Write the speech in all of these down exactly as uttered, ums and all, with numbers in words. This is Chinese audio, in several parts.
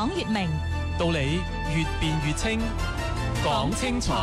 講越明， 道理越辯越清，講清楚。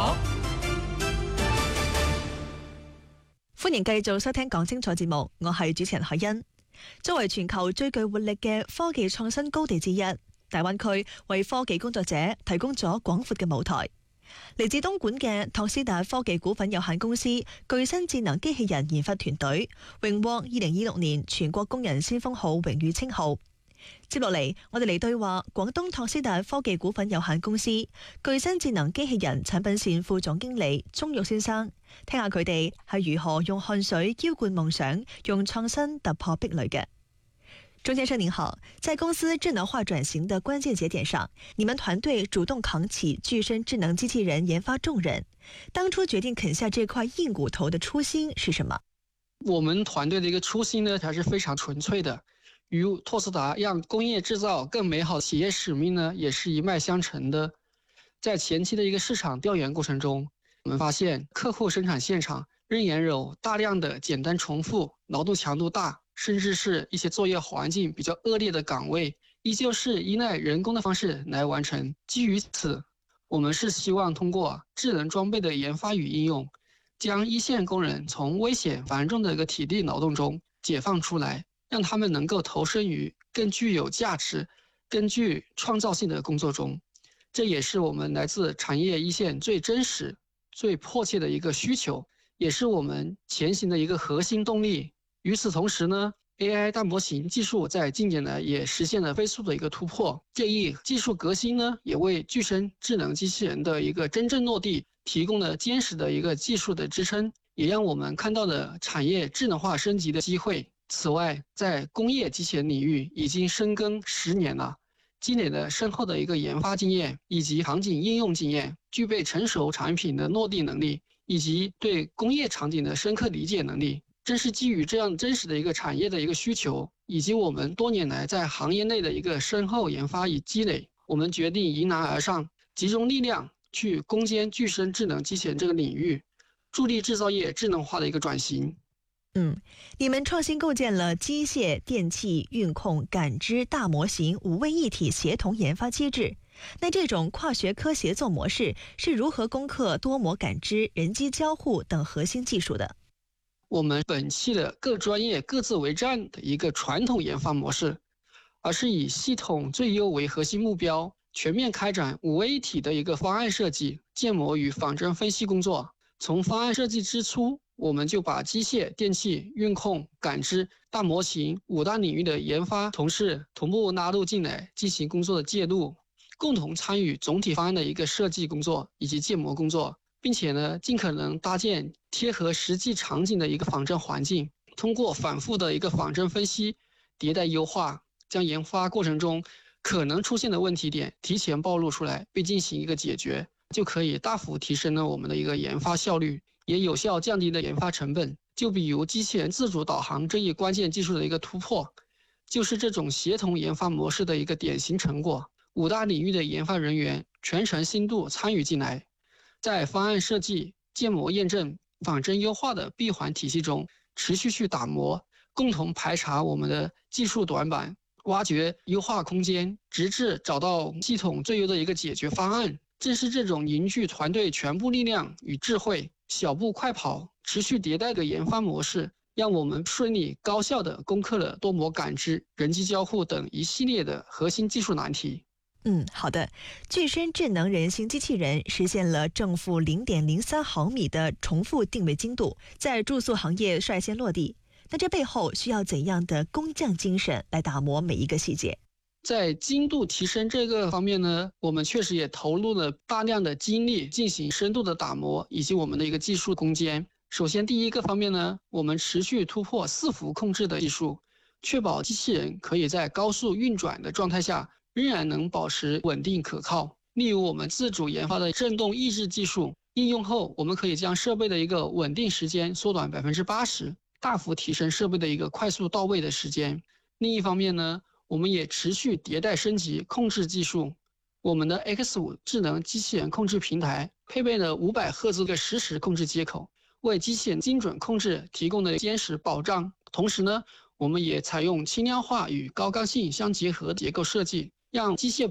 歡迎繼續收聽講清楚節目，我係主持人海欣。作為全球最具活力嘅科技創新高地之一，大灣區為科技工作者提供咗廣闊嘅舞台。嚟自東莞嘅托斯達科技股份有限公司具身智能機器人研發團隊榮獲二零二六年全國工人先鋒號榮譽稱號。接落嚟，我哋嚟對話廣東托斯達科技股份有限公司具身智能機器人產品線副總經理鍾玉先生，聽下佢哋係如何用汗水澆灌夢想，用創新突破壁壘嘅。鍾先生您好，在公司智能化轉型的關鍵節點上，你們團隊主動扛起具身智能機器人研發重任，當初決定啃下這塊硬骨頭的初心是什麼？ 我們團隊的一個初心呢，還是非常純粹的，與托斯達讓工業製造更美好企業使命呢，也是一脈相承的。在前期的一個市場調研過程中，我們發現客戶生產現場仍然有大量的簡單重複、勞動強度大，甚至是一些作業環境比較惡劣的崗位，依舊是依賴人工的方式來完成。基於此，我們是希望通過智能裝備的研發與應用，將一線工人從危險繁重的一個體力勞動中解放出來，讓他們能夠投身於更具有價值、更具創造性的工作中。這也是我們來自產業一線最真實、最迫切的一個需求，也是我們前行的一個核心動力。與此同時呢， A I 大模型技術在近年來也實現了飛速的一個突破。這一技術革新呢，也為具身智能機器人的一個真正落地提供了堅實的一個技術的支撐，也讓我們看到了產業智能化升級的機會。此外，在工業機器人領域已經深耕十年了，積累了深厚的一個研發經驗以及場景應用經驗，具備成熟產品的落地能力以及對工業場景的深刻理解能力。正是基於這樣真實的一個產業的一個需求，以及我們多年來在行業內的一個深厚研發與積累，我們決定迎難而上，集中力量去攻堅具身智能機器人這個領域，助力製造業智能化的一個轉型。 嗯，你們創新構建了機械、電氣、運控、感知大模型五位一體協同研發機制。那這種跨學科協作模式是如何攻克多模感知、人機交互等核心技術的？ 我們本期的各專業各自為戰的一個傳統研發模式，而是以系統最優為核心目標，全面開展五位一體的一個方案設計、建模與仿真分析工作。從方案設計之初，我們就把機械、電氣、運控、感知、大模型五大領域的研發同事同步納入進來，進行工作的介入，共同參與總體方案的一個設計工作以及建模工作，並且呢，盡可能搭建貼合實際場景的一個仿真環境，通過反覆的一個仿真分析、迭代優化，將研發過程中可能出現的問題點提前暴露出來，並進行一個解決，就可以大幅提升了我們的一個研發效率，也有效降低了研發成本。就比如機器人自主導航這一關鍵技術的一個突破，就是這種協同研發模式的一個典型成果。五大領域的研發人員全程深度參與進來，在方案設計、建模驗證、仿真優化的閉環體系中持續去打磨，共同排查我們的技術短板，挖掘優化空間，直至找到系統最優的一個解決方案。正是這種凝聚團隊全部力量與智慧，小步快跑、持續迭代的研發模式，讓我們順利高效地攻克了多模感知、人機交互等一系列的核心技術難題。 嗯，好的。具身智能人形機器人實現了正負零點零三毫米的重複定位精度，在住宿行業率先落地。那這背後需要怎樣的工匠精神來打磨每一個細節？ 在精度提升這個方面呢，我們確實也投入了大量的精力進行深度的打磨，以及我們的一個技術攻堅。首先第一個方面呢，我們持續突破伺服控制的技術，確保機器人可以在高速運轉的狀態下仍然能保持穩定可靠。例如我們自主研發的振動抑制技術，應用後我們可以將設備的一個穩定時間縮短百分之八十，大幅提升設備的一個快速到位的時間。另一方面呢，我們也持續迭代升級控制技術。我們的 X 五 智能機器人控制平台配備了五百赫茲的實時控制接口，為機器人精準控制提供了堅實保障。同時呢，我們也採用輕量化與高剛性相結合的結構設計，讓機械